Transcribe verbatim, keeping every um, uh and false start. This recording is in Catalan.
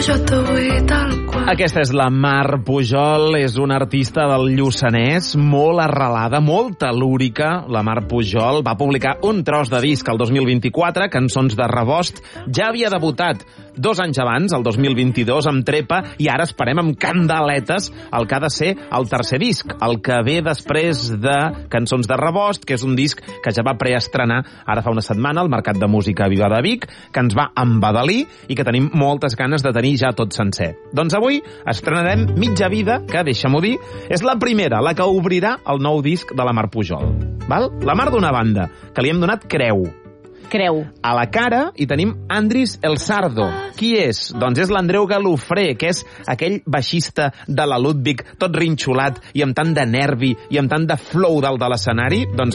jo te vull tal qual. Aquesta és la Mar Pujol, és una artista del Lluçanès, molt arrelada, molt telúrica. La Mar Pujol va publicar un tros de disc el dos mil vint-i-quatre, Cançons de rebost. Ja havia debutat dos anys abans, el dos mil vint-i-dos, amb Trepa, i ara esperem amb candeletes el que ha de ser el tercer disc, el que ve després de Cançons de rebost, que és un disc que ja va preestrenar ara fa una setmana al Mercat de Música Viva de Vic, que ens va embadalir i que tenim moltes ganes de tenir ja tot sencer. Doncs avui estrenarem Mitja vida, que, deixa'm-ho dir, és la primera, la que obrirà el nou disc de la Mar Pujol. Val? La Mar d'una banda, que li hem donat creu. Creu. A la cara hi tenim Andris El Sardo. Qui és? Doncs és l'Andreu Galofré, que és aquell baixista de la Ludwig, tot rinxolat i amb tant de nervi i amb tant de flow dalt de l'escenari. Doncs